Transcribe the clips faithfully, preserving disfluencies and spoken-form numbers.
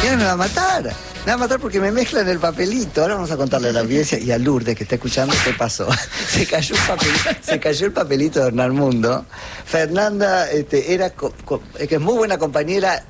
señora me va a matar. Me va a matar porque me mezclan el papelito. Ahora vamos a contarle a la audiencia y a Lourdes que está escuchando qué pasó. Se cayó el papelito, se cayó el papelito de Hernán Mundo. Fernanda este, era co- co- que es muy buena compañera.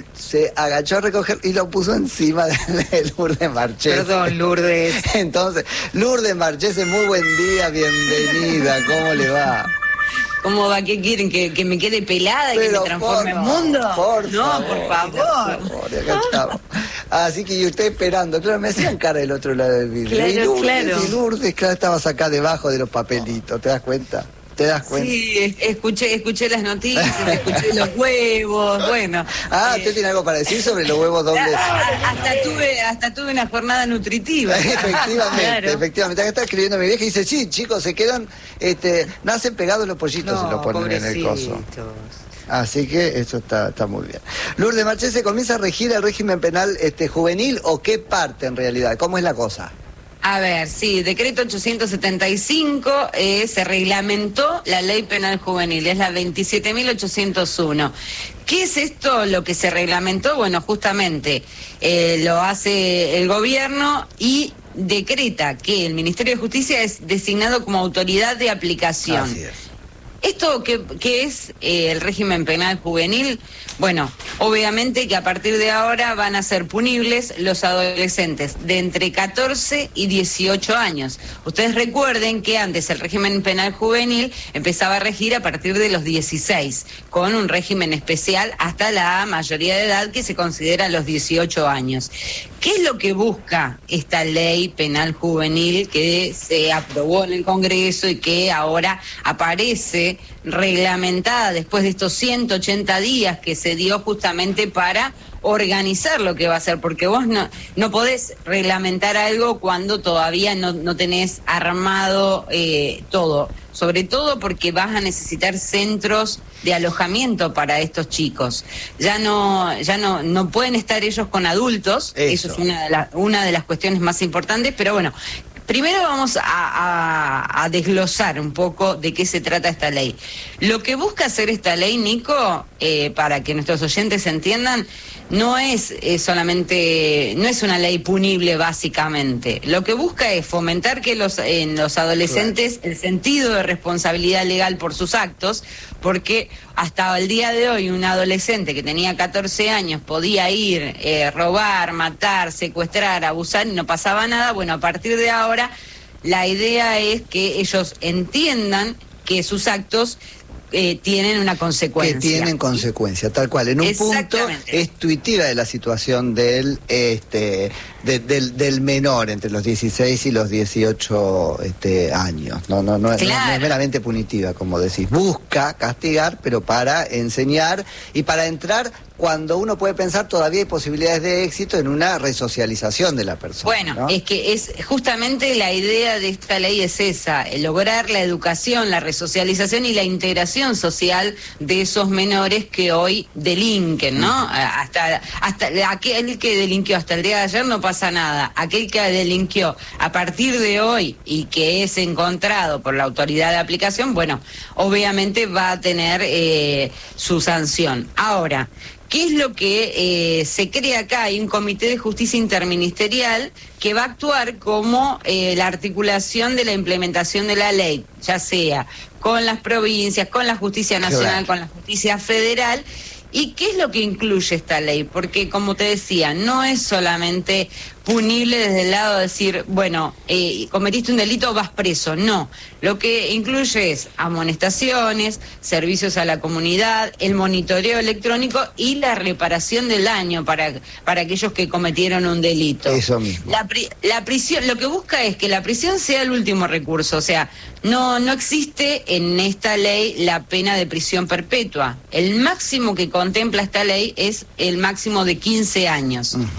Se agachó a recoger y lo puso encima de, de Lourdes Marchese. Perdón, Lourdes. Entonces, Lourdes Marchese, muy buen día, bienvenida. ¿Cómo le va? ¿Cómo va? ¿Qué quieren? ¿Que, que me quede pelada y que me transforme en mundo? Por no, favor, por favor. por favor, acá estamos. Así que yo estoy esperando. Claro, me hacían cara del otro lado del vidrio. Claro, y Lourdes, claro. y Lourdes, claro, estabas acá debajo de los papelitos, ¿te das cuenta? ¿Te das cuenta? Sí, es- escuché, escuché las noticias, escuché los huevos, bueno. Ah, eh, ¿usted tiene algo para decir sobre los huevos dobles? a- hasta tuve, hasta tuve una jornada nutritiva. Efectivamente, Claro. efectivamente. Acá está escribiendo mi vieja y dice, sí, chicos, se quedan, este, nacen pegados los pollitos, No, se los ponen en el coso. pobrecitos. Así que eso está, está muy bien. Lourdes Marchese, ¿comienza a regir el régimen penal este, juvenil o qué parte en realidad? ¿Cómo es la cosa? A ver, sí, decreto ochocientos setenta y cinco, eh, se reglamentó la ley penal juvenil, es la veintisiete mil ochocientos uno. ¿Qué es esto lo que se reglamentó? Bueno, justamente eh, lo hace el gobierno y decreta que el Ministerio de Justicia es designado como autoridad de aplicación. Así es. ¿Esto qué, qué es eh, el régimen penal juvenil? Bueno, obviamente que a partir de ahora van a ser punibles los adolescentes de entre catorce y dieciocho años. Ustedes recuerden que antes el régimen penal juvenil empezaba a regir a partir de los dieciséis, con un régimen especial hasta la mayoría de edad que se considera los dieciocho años. ¿Qué es lo que busca esta ley penal juvenil que se aprobó en el Congreso y que ahora aparece reglamentada después de estos ciento ochenta días que se dio justamente para organizar lo que va a ser? Porque vos no, no podés reglamentar algo cuando todavía no, no tenés armado eh, todo, sobre todo porque vas a necesitar centros de alojamiento para estos chicos. Ya no, ya no, no pueden estar ellos con adultos, eso, Eso es una de, la, una de las cuestiones más importantes, pero bueno, primero vamos a, a, a desglosar un poco de qué se trata esta ley. Lo que busca hacer esta ley, Nico, eh, para que nuestros oyentes entiendan, no es eh, solamente, no es una ley punible básicamente. Lo que busca es fomentar que los, en los adolescentes claro. el sentido de responsabilidad legal por sus actos, porque hasta el día de hoy un adolescente que tenía catorce años podía ir, eh, robar, matar, secuestrar, abusar y no pasaba nada. Bueno, a partir de ahora la idea es que ellos entiendan que sus actos Eh, tienen una consecuencia. Que tienen consecuencia, tal cual. En un punto es tuitiva de la situación del este de, del, del menor entre los dieciséis y los dieciocho este, años. No, no, no, claro. no, no es meramente punitiva, como decís. Busca castigar, pero para enseñar y para entrar cuando uno puede pensar todavía hay posibilidades de éxito en una resocialización de la persona. Bueno, ¿no? es que es justamente la idea de esta ley es esa, lograr la educación, la resocialización y la integración social de esos menores que hoy delinquen, ¿no? Mm. Hasta, hasta aquel que delinquió hasta el día de ayer no pasa nada. Aquel que delinquió a partir de hoy y que es encontrado por la autoridad de aplicación, bueno, obviamente va a tener eh, su sanción. Ahora, ¿qué es lo que eh, se crea acá? Hay un comité de justicia interministerial que va a actuar como eh, la articulación de la implementación de la ley, ya sea con las provincias, con la justicia nacional, claro. con la justicia federal. ¿Y qué es lo que incluye esta ley? Porque, como te decía, no es solamente punible desde el lado de decir, bueno, eh, cometiste un delito, vas preso. No, lo que incluye es amonestaciones, servicios a la comunidad, el monitoreo electrónico y la reparación del daño para, para aquellos que cometieron un delito. Eso mismo. La, pri, la prisión, lo que busca es que la prisión sea el último recurso, o sea, no, no existe en esta ley la pena de prisión perpetua. El máximo que contempla esta ley es el máximo de quince años. Uh-huh.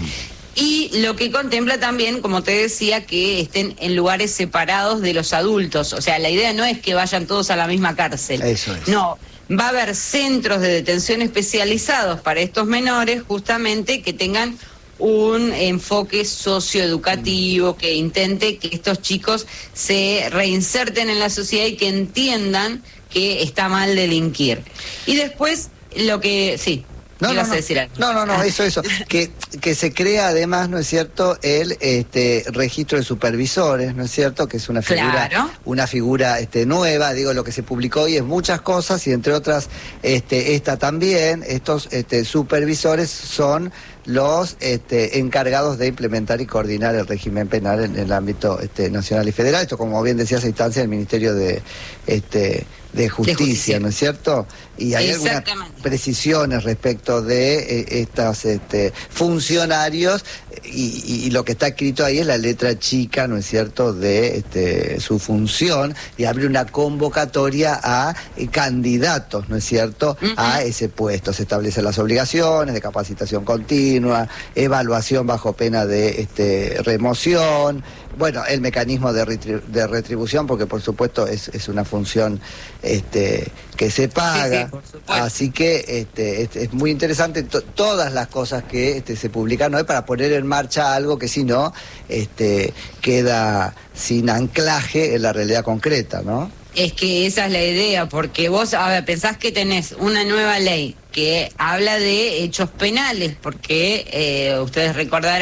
Y lo que contempla también, como te decía, que estén en lugares separados de los adultos. O sea, la idea no es que vayan todos a la misma cárcel. Eso es. No, va a haber centros de detención especializados para estos menores, justamente, que tengan un enfoque socioeducativo, que intente que estos chicos se reinserten en la sociedad y que entiendan que está mal delinquir. Y después, lo que... sí. No, no, no, no, no, no, eso, eso, que, que se crea además, ¿no es cierto?, el este, registro de supervisores, ¿no es cierto?, que es una figura, claro. una figura este, nueva, digo, lo que se publicó hoy es muchas cosas y entre otras, este, esta también, estos este, supervisores son los este, encargados de implementar y coordinar el régimen penal en, en el ámbito este, nacional y federal. Esto, como bien decía, esa instancia del Ministerio de, este, de, Justicia, de Justicia, ¿no es cierto? Y hay algunas precisiones respecto de eh, estos este, funcionarios y, y, y lo que está escrito ahí es la letra chica, ¿no es cierto?, de este, su función y abre una convocatoria a eh, candidatos, ¿no es cierto?, uh-huh. a ese puesto. Se establecen las obligaciones de capacitación continua, evaluación bajo pena de este, remoción, bueno, el mecanismo de, retribu de retribución, porque por supuesto es, es una función este, que se paga, sí, sí, así que este, este, es muy interesante to todas las cosas que este, se publican hoy para poner en marcha algo que si no este, queda sin anclaje en la realidad concreta, ¿no? Es que esa es la idea, porque vos, a ver, pensás que tenés una nueva ley que habla de hechos penales, porque eh, ustedes recordarán